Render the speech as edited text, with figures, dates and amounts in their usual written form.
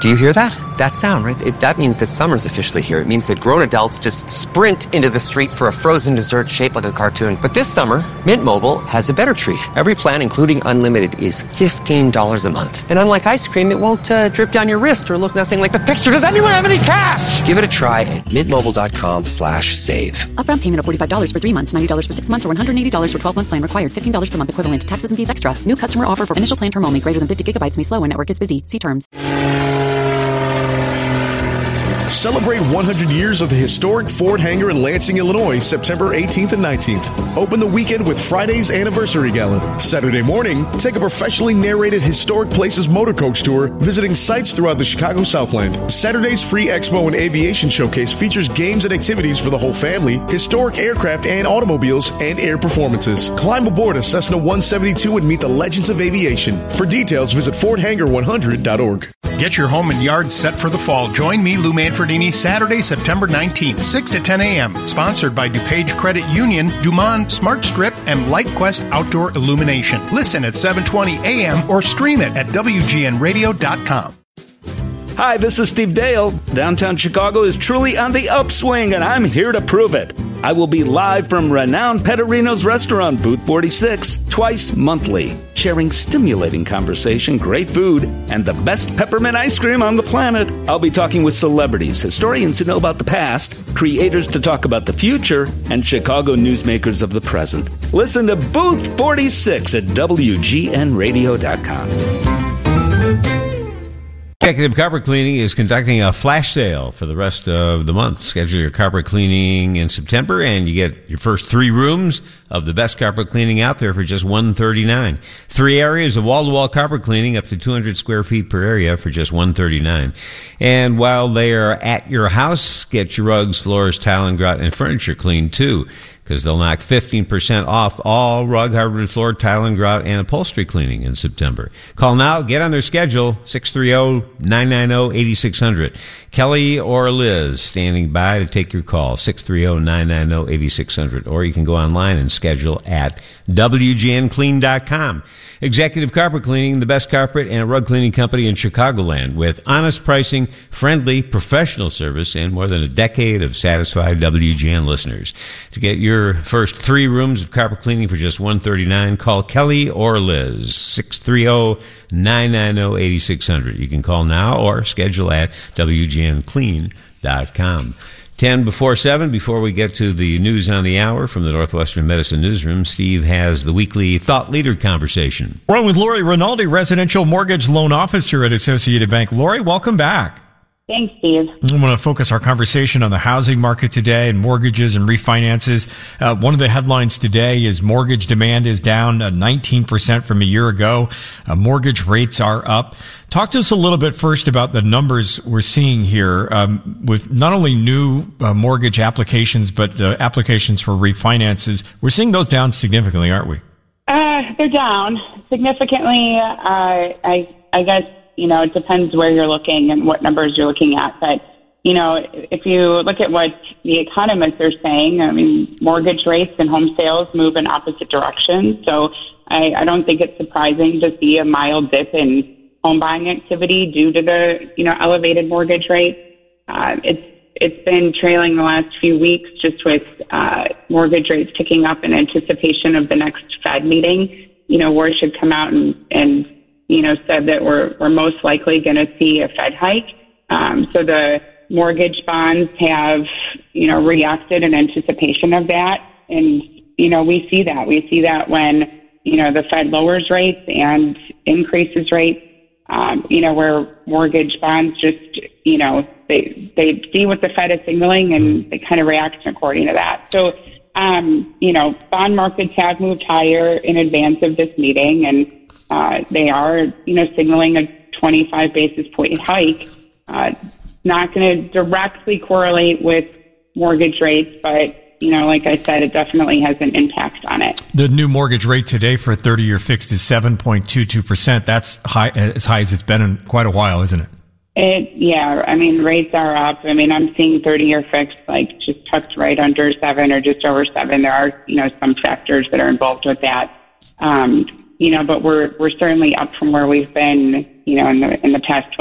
Do you hear that? That sound, right? That means that summer's officially here. It means that grown adults just sprint into the street for a frozen dessert shaped like a cartoon. But this summer, Mint Mobile has a better treat. Every plan, including unlimited, is $15 a month. And unlike ice cream, it won't drip down your wrist or look nothing like the picture. Does anyone have any cash? Give it a try at mintmobile.com/save. Upfront payment of $45 for 3 months, $90 for 6 months, or $180 for 12-month plan required. $15 per month equivalent. Taxes and fees extra. New customer offer for initial plan term only. Greater than 50 gigabytes may slow when network is busy. See terms. Celebrate 100 years of the historic Ford hangar in Lansing, Illinois, September 18th and 19th. Open the weekend with Friday's Anniversary Gala. Saturday morning, take a professionally narrated Historic Places motor coach tour, visiting sites throughout the Chicago Southland. Saturday's free expo and aviation showcase features games and activities for the whole family, historic aircraft and automobiles, and air performances. Climb aboard a Cessna 172 and meet the legends of aviation. For details, visit FordHangar100.org. Get your home and yard set for the fall. Join me, Lou Manfredini, Saturday, September 19th, 6 to 10 a.m. Sponsored by DuPage Credit Union, Dumont Smart Strip, and LightQuest Outdoor Illumination. Listen at 7:20 a.m. or stream it at WGNradio.com. Hi, this is Steve Dale. Downtown Chicago is truly on the upswing, and I'm here to prove it. I will be live from renowned Petterino's restaurant, Booth 46, twice monthly, sharing stimulating conversation, great food, and the best peppermint ice cream on the planet. I'll be talking with celebrities, historians who know about the past, creators to talk about the future, and Chicago newsmakers of the present. Listen to Booth 46 at WGNradio.com. Executive Carpet Cleaning is conducting a flash sale for the rest of the month. Schedule your carpet cleaning in September, and you get your first 3 rooms of the best carpet cleaning out there for just $139. 3 areas of wall-to-wall carpet cleaning up to 200 square feet per area for just $139. And while they are at your house, get your rugs, floors, tile and grout, and furniture cleaned too, because they'll knock 15% off all rug, hardwood floor, tile and grout, and upholstery cleaning in September. Call now. Get on their schedule, 630-990-8600. Kelly or Liz standing by to take your call, 630-990-8600. Or you can go online and schedule at WGNclean.com. Executive Carpet Cleaning, the best carpet and rug cleaning company in Chicagoland, with honest pricing, friendly, professional service, and more than a decade of satisfied WGN listeners. To get your first 3 rooms of carpet cleaning for just $139, call Kelly or Liz, 630-990-8600. You can call now or schedule at WGNclean.com. 10 before 7, before we get to the news on the hour from the Northwestern Medicine Newsroom, Steve has the weekly Thought Leader Conversation. We're on with Lori Rinaldi, Residential Mortgage Loan Officer at Associated Bank. Lori, welcome back. Thanks, Steve. I want to focus our conversation on the housing market today and mortgages and refinances. One of the headlines today is mortgage demand is down 19% from a year ago. Mortgage rates are up. Talk to us a little bit first about the numbers we're seeing here with not only new mortgage applications, but the applications for refinances. We're seeing those down significantly, aren't we? They're down significantly. I guess, it depends where you're looking and what numbers you're looking at. But, if you look at what the economists are saying, mortgage rates and home sales move in opposite directions. So I don't think it's surprising to see a mild dip in home buying activity due to the, elevated mortgage rate. It's been trailing the last few weeks just with mortgage rates ticking up in anticipation of the next Fed meeting. Where should come out and said that we're most likely going to see a Fed hike. So the mortgage bonds have, reacted in anticipation of that. And, we see that. We see that when, the Fed lowers rates and increases rates, where mortgage bonds just, they see what the Fed is signaling and they kind of react according to that. So, bond markets have moved higher in advance of this meeting, and they are, signaling a 25 basis point hike. Not going to directly correlate with mortgage rates, but, like I said, it definitely has an impact on it. The new mortgage rate today for a 30-year fixed is 7.22%. That's as high as it's been in quite a while, isn't it? Rates are up. I'm seeing 30-year fixed, just tucked right under 7 or just over 7. There are, some factors that are involved with that. But we're certainly up from where we've been, in the past